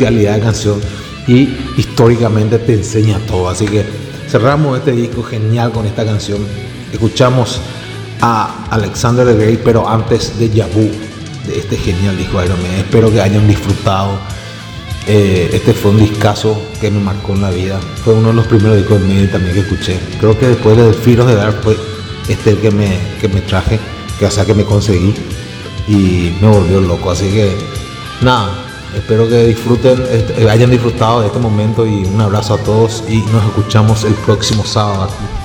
bestialidad de canción y históricamente te enseña todo. Así que cerramos este disco genial con esta canción. Escuchamos a Alexander the Great, pero antes de Yabu, de este genial disco de Iron Maiden. Espero que hayan disfrutado. Este fue un discazo que me marcó en la vida. Fue uno de los primeros discos de Maiden también que escuché. Creo que después de Fear of the Dark fue el que me traje, que me conseguí y me volvió loco. Así que nada, espero que hayan disfrutado de este momento y un abrazo a todos y nos escuchamos el próximo sábado aquí